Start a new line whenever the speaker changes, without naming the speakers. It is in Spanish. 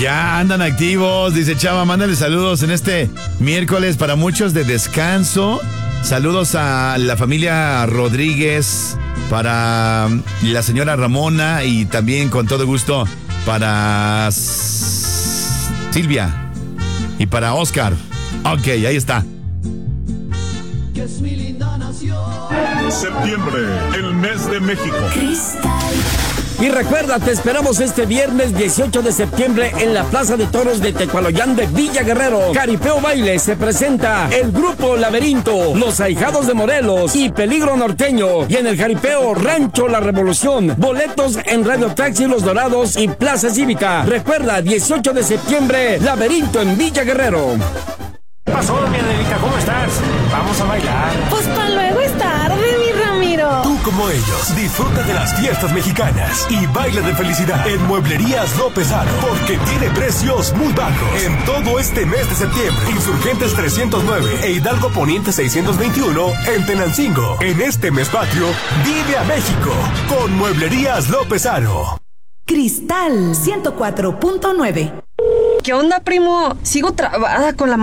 Ya andan activos, dice Chava, mándale saludos en este miércoles para muchos de descanso. Saludos a la familia Rodríguez, para la señora Ramona y también con todo gusto para Silvia y para Oscar. Ok, ahí está.
Septiembre, el mes de México.
Y recuerda, te esperamos este viernes 18 de septiembre en la Plaza de Toros de Tecualoyán de Villa Guerrero. Jaripeo Baile se presenta el grupo Laberinto, Los Ahijados de Morelos y Peligro Norteño. Y en el Jaripeo Rancho La Revolución, boletos en Radio Taxi Los Dorados y Plaza Cívica. Recuerda, 18 de septiembre, Laberinto en Villa Guerrero.
¿Qué pasó, mi Adelita? ¿Cómo estás? Vamos a bailar.
Pues para luego es tarde, mi Ramiro.
Tú como ellos, disfruta de las fiestas mexicanas y baila de felicidad en Mueblerías López Aro, porque tiene precios muy bajos en todo este mes de septiembre. Insurgentes 309 e Hidalgo Poniente 621 en Tenancingo. En este mes patrio, vive a México con Mueblerías López Aro.
Cristal 104.9.
¿Qué onda, primo? Sigo trabada con la